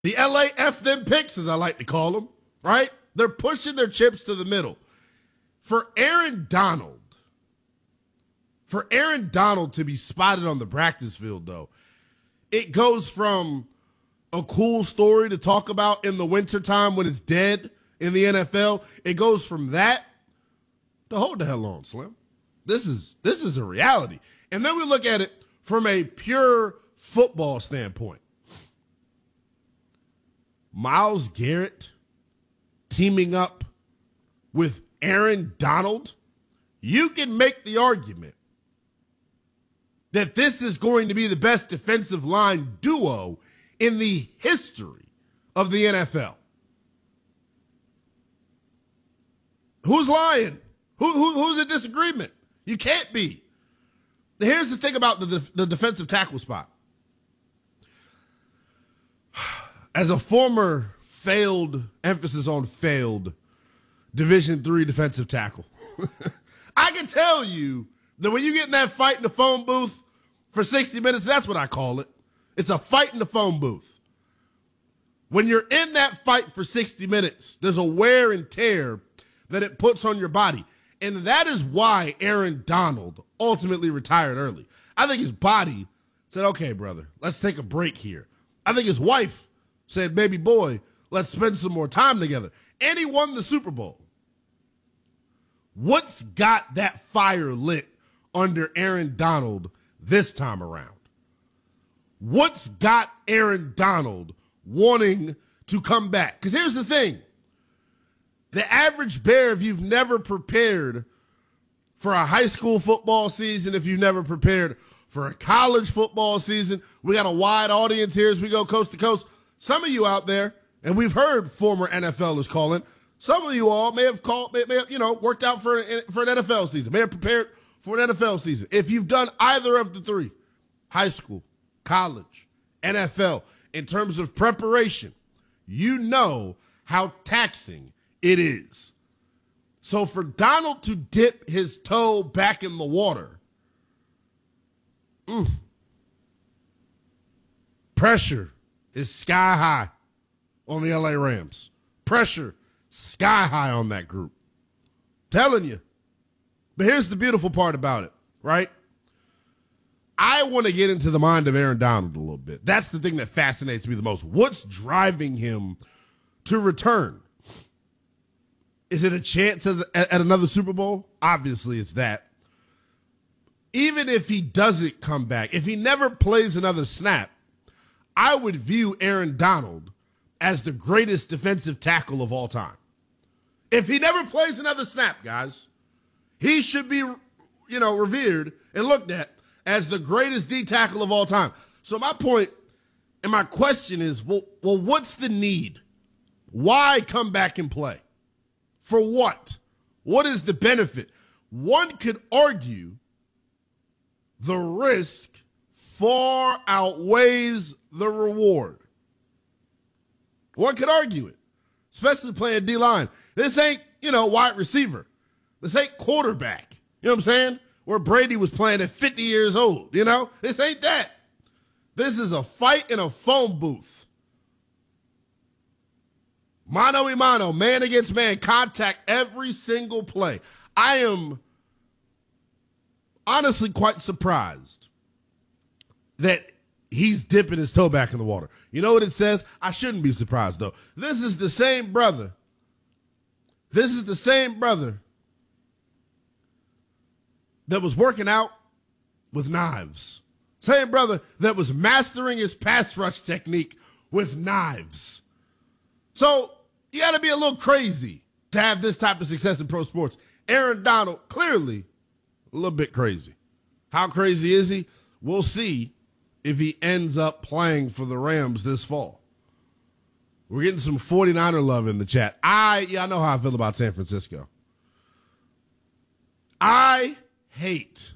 The LA F them picks, as I like to call them, right? They're pushing their chips to the middle. For Aaron Donald to be spotted on the practice field, though, it goes from a cool story to talk about in the wintertime when it's dead in the NFL. It goes from that to hold the hell on, Slim. This is a reality. And then we look at it from a pure football standpoint. Myles Garrett teaming up with Aaron Donald, you can make the argument that this is going to be the best defensive line duo in the history of the NFL. Who's lying? Who's in disagreement? You can't be. Here's the thing about the defensive tackle spot. As a former failed, emphasis on failed, Division III defensive tackle, I can tell you that when you get in that fight in the phone booth for 60 minutes, that's what I call it. It's a fight in the phone booth. When you're in that fight for 60 minutes, there's a wear and tear that it puts on your body. And that is why Aaron Donald ultimately retired early. I think his body said, okay, brother, let's take a break here. I think his wife said, baby boy, let's spend some more time together. And he won the Super Bowl. What's got that fire lit under Aaron Donald this time around? What's got Aaron Donald wanting to come back? Because here's the thing. The average Bear, if you've never prepared for a high school football season, if you've never prepared for a college football season, we got a wide audience here as we go coast to coast. Some of you out there, and we've heard former NFLers calling, some of you all may have worked out for an NFL season, may have prepared for an NFL season. If you've done either of the three, high school, college, NFL, in terms of preparation, you know how taxing it is. So for Donald to dip his toe back in the water, pressure is sky high on the LA Rams. Pressure sky high on that group. Telling you. But here's the beautiful part about it, right? I want to get into the mind of Aaron Donald a little bit. That's the thing that fascinates me the most. What's driving him to return? Is it a chance at another Super Bowl? Obviously, it's that. Even if he doesn't come back, if he never plays another snap, I would view Aaron Donald as the greatest defensive tackle of all time. If he never plays another snap, guys, he should be, revered and looked at as the greatest D tackle of all time. So my point and my question is, well, what's the need? Why come back and play? For what? What is the benefit? One could argue the risk far outweighs the reward. One could argue it, especially playing D-line. This ain't, wide receiver. This ain't quarterback. You know what I'm saying? Where Brady was playing at 50 years old, This ain't that. This is a fight in a phone booth. Mano a mano, man against man, contact every single play. I am honestly quite surprised that he's dipping his toe back in the water. You know what it says? I shouldn't be surprised, though. This is the same brother. That was working out with knives. Same brother that was mastering his pass rush technique with knives. So you got to be a little crazy to have this type of success in pro sports. Aaron Donald, clearly a little bit crazy. How crazy is he? We'll see if he ends up playing for the Rams this fall. We're getting some 49er love in the chat. I know how I feel about San Francisco. I hate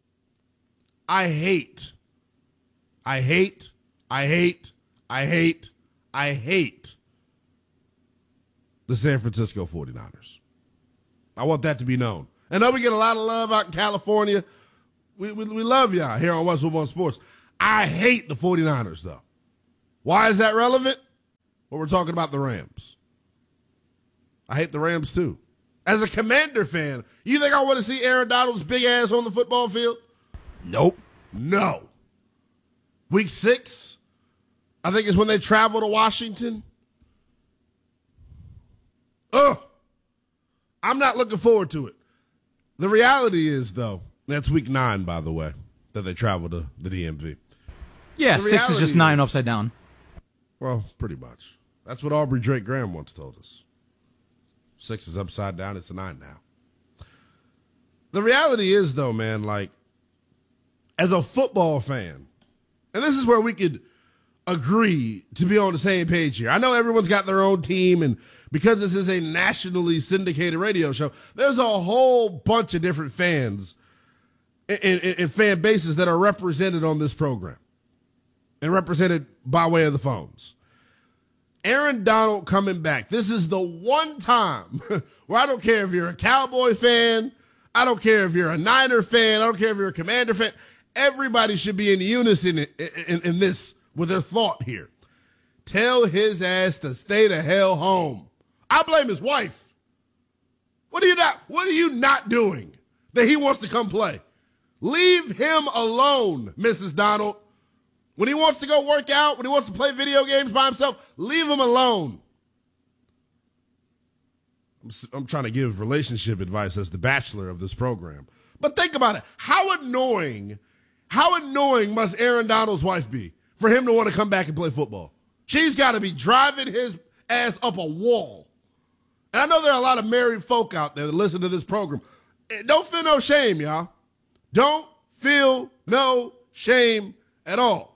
the San Francisco 49ers. I want that to be known. I know we get a lot of love out in California. We love y'all here on Westwood One Sports. I hate the 49ers, though. Why is that relevant? But we're talking about the Rams. I hate the Rams too. As a Commander fan, you think I want to see Aaron Donald's big ass on the football field? Nope. No. Week 6, I think is when they travel to Washington. Ugh. I'm not looking forward to it. The reality is, though, that's week 9, by the way, that they travel to the DMV. Yeah, 6 is just 9 upside down. Well, pretty much. That's what Aubrey Drake Graham once told us. 6 is upside down. It's a 9 now. The reality is, though, man, like, as a football fan, and this is where we could agree to be on the same page here. I know everyone's got their own team, and because this is a nationally syndicated radio show, there's a whole bunch of different fans and fan bases that are represented on this program and represented by way of the phones. Aaron Donald coming back. This is the one time where I don't care if you're a Cowboy fan, I don't care if you're a Niner fan, I don't care if you're a Commander fan. Everybody should be in unison in this with their thought here. Tell his ass to stay the hell home. I blame his wife. What are you not doing that he wants to come play? Leave him alone, Mrs. Donald. When he wants to go work out, when he wants to play video games by himself, leave him alone. I'm trying to give relationship advice as the bachelor of this program. But think about it. How annoying must Aaron Donald's wife be for him to want to come back and play football? She's got to be driving his ass up a wall. And I know there are a lot of married folk out there that listen to this program. Don't feel no shame, y'all. Don't feel no shame at all.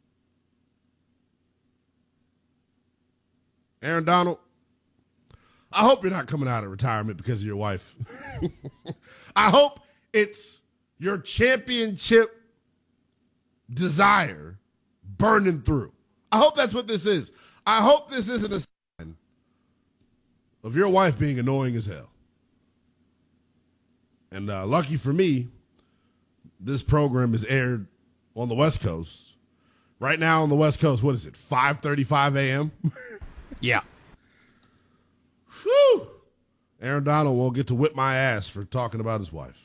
Aaron Donald, I hope you're not coming out of retirement because of your wife. I hope it's your championship desire burning through. I hope that's what this is. I hope this isn't a sign of your wife being annoying as hell. And lucky for me, this program is aired on the West Coast. Right now on the West Coast, what is it, 5:35 a.m.? Yeah. Whew. Aaron Donald won't get to whip my ass for talking about his wife.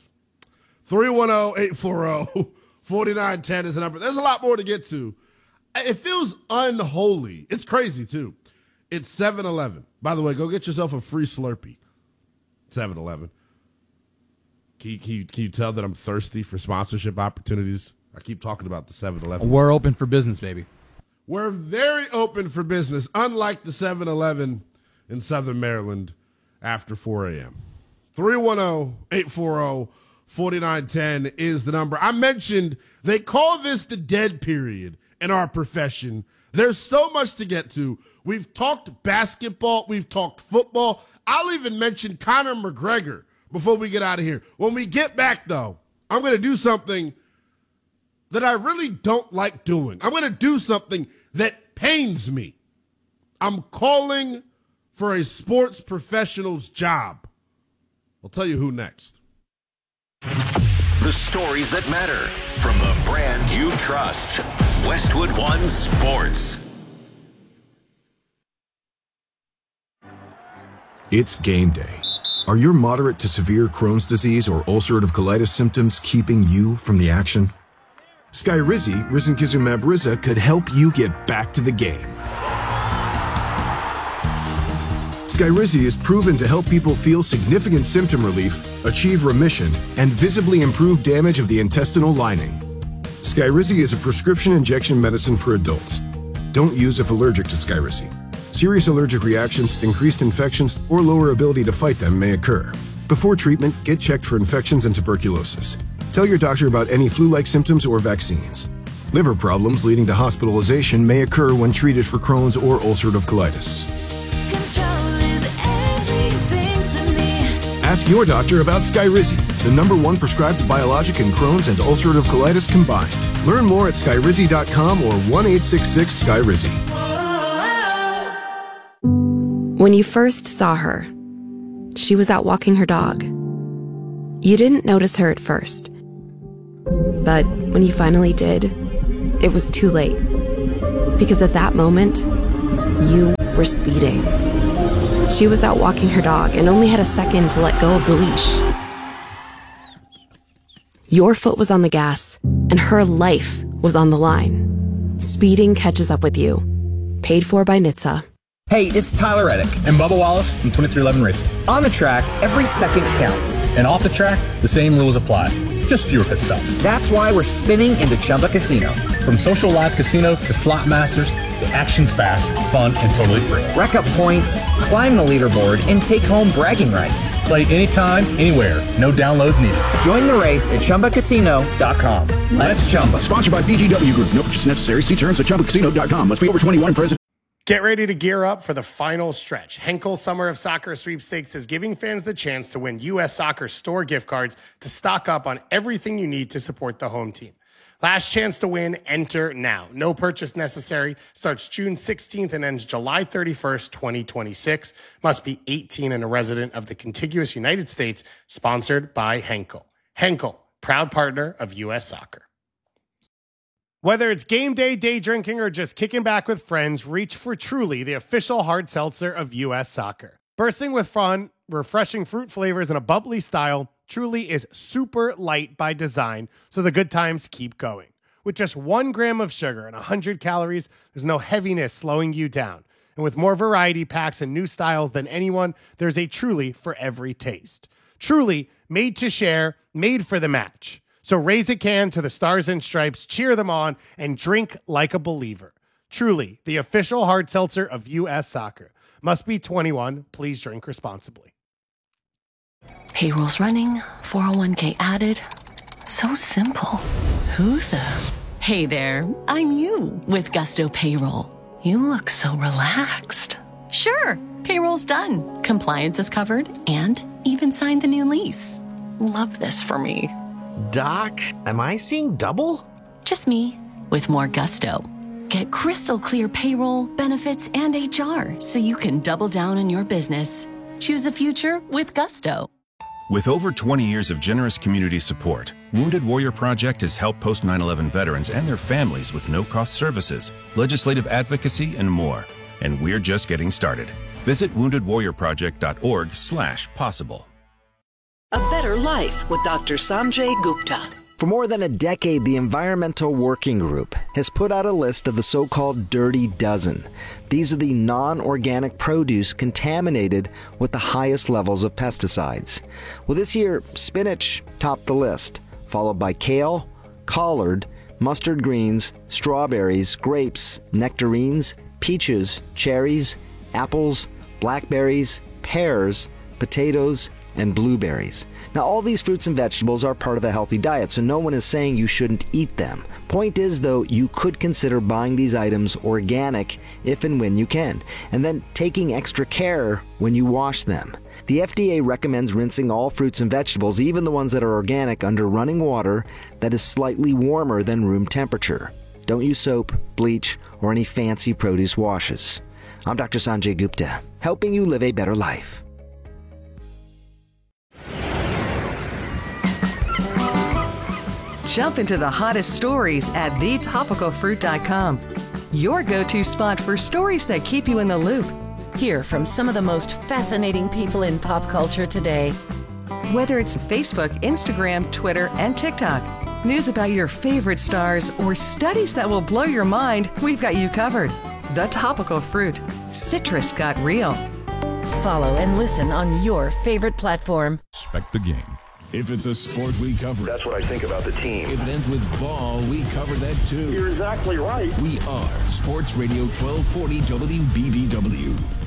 310-840-4910 is the number. There's a lot more to get to. It feels unholy. It's crazy, too. It's 7-Eleven. By the way, go get yourself a free Slurpee. 7-Eleven. Can you tell that I'm thirsty for sponsorship opportunities? I keep talking about the 7-Eleven. We're open for business, baby. We're very open for business, unlike the 7-Eleven in Southern Maryland after 4 a.m. 310-840-4910 is the number. I mentioned they call this the dead period in our profession. There's so much to get to. We've talked basketball. We've talked football. I'll even mention Conor McGregor before we get out of here. When we get back, though, I'm going to do something that I really don't like doing. I'm going to do something that pains me. I'm calling for a sports professional's job. I'll tell you who next. The stories that matter from the brand you trust. Westwood One Sports. It's game day. Are your moderate to severe Crohn's disease or ulcerative colitis symptoms keeping you from the action? Skyrizi, risankizumab Riza, could help you get back to the game. Skyrizi is proven to help people feel significant symptom relief, achieve remission, and visibly improve damage of the intestinal lining. Skyrizi is a prescription injection medicine for adults. Don't use if allergic to Skyrizi. Serious allergic reactions, increased infections, or lower ability to fight them may occur. Before treatment, get checked for infections and tuberculosis. Tell your doctor about any flu-like symptoms or vaccines. Liver problems leading to hospitalization may occur when treated for Crohn's or ulcerative colitis. Control is everything to me. Ask your doctor about Skyrizi, the #1 prescribed biologic in Crohn's and ulcerative colitis combined. Learn more at skyrizi.com or 1-866-SKYRIZI. When you first saw her, she was out walking her dog. You didn't notice her at first. But when you finally did, it was too late. Because at that moment, you were speeding. She was out walking her dog and only had a second to let go of the leash. Your foot was on the gas, and her life was on the line. Speeding catches up with you. Paid for by NHTSA. Hey, it's Tyler Reddick and Bubba Wallace from 2311 Racing. On the track, every second counts. And off the track, the same rules apply. Just fewer pit stops. That's why we're spinning into Chumba Casino. From social live casino to slot masters, the action's fast, fun, and totally free. Rack up points, climb the leaderboard, and take home bragging rights. Play anytime, anywhere. No downloads needed. Join the race at ChumbaCasino.com. Let's Chumba. Sponsored by VGW Group. No purchase necessary. See terms at ChumbaCasino.com. Must be over 21 present. Get ready to gear up for the final stretch. Henkel Summer of Soccer Sweepstakes is giving fans the chance to win U.S. Soccer store gift cards to stock up on everything you need to support the home team. Last chance to win, enter now. No purchase necessary. Starts June 16th and ends July 31st, 2026. Must be 18 and a resident of the contiguous United States. Sponsored by Henkel. Henkel, proud partner of U.S. Soccer. Whether it's game day, day drinking, or just kicking back with friends, reach for Truly, the official hard seltzer of U.S. Soccer. Bursting with fun, refreshing fruit flavors, and a bubbly style, Truly is super light by design, so the good times keep going. With just 1 gram of sugar and 100 calories, there's no heaviness slowing you down. And with more variety packs and new styles than anyone, there's a Truly for every taste. Truly, made to share, made for the match. So raise a can to the Stars and Stripes, cheer them on, and drink like a believer. Truly, the official hard seltzer of U.S. Soccer. Must be 21. Please drink responsibly. Payroll's running, 401k added. So simple. Who the? Hey there, I'm you with Gusto Payroll. You look so relaxed. Sure, payroll's done. Compliance is covered and even signed the new lease. Love this for me. Doc, am I seeing double? Just me, with more gusto. Get crystal clear payroll, benefits, and HR so you can double down on your business. Choose a future with Gusto. With over 20 years of generous community support, Wounded Warrior Project has helped post 9/11 veterans and their families with no-cost services, legislative advocacy, and more. And we're just getting started. Visit woundedwarriorproject.org/possible. A Better Life with Dr. Sanjay Gupta. For more than a decade, the Environmental Working Group has put out a list of the so-called Dirty Dozen. These are the non-organic produce contaminated with the highest levels of pesticides. Well, this year, spinach topped the list, followed by kale, collard, mustard greens, strawberries, grapes, nectarines, peaches, cherries, apples, blackberries, pears, potatoes, and blueberries. Now, all these fruits and vegetables are part of a healthy diet, so no one is saying you shouldn't eat them. Point is, though, you could consider buying these items organic if and when you can, and then taking extra care when you wash them. The FDA recommends rinsing all fruits and vegetables, even the ones that are organic, under running water that is slightly warmer than room temperature. Don't use soap, bleach, or any fancy produce washes. I'm Dr. Sanjay Gupta, helping you live a better life. Jump into the hottest stories at thetopicalfruit.com. Your go-to spot for stories that keep you in the loop. Hear from some of the most fascinating people in pop culture today. Whether it's Facebook, Instagram, Twitter, and TikTok, news about your favorite stars, or studies that will blow your mind, we've got you covered. The Topical Fruit. Citrus got real. Follow and listen on your favorite platform. Respect the game. If it's a sport, we cover it. That's what I think about the team. If it ends with ball, we cover that too. You're exactly right. We are Sports Radio 1240 WBBW.